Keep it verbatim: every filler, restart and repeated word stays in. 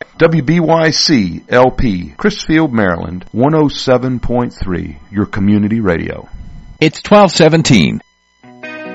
W B Y C L P, Chrisfield, Maryland, one oh seven point three, your community radio. It's twelve seventeen.